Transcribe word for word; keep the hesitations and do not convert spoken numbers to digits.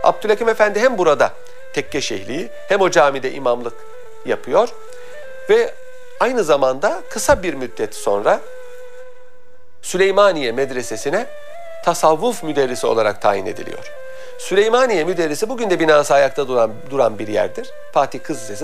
Abdülhakim Efendi hem burada tekke şeyhliği hem o camide imamlık yapıyor ve aynı zamanda kısa bir müddet sonra Süleymaniye Medresesi'ne tasavvuf müderrisi olarak tayin ediliyor. Süleymaniye Müderrisi bugün de binası ayakta duran, duran bir yerdir. Fatih Kız Lisesi'nin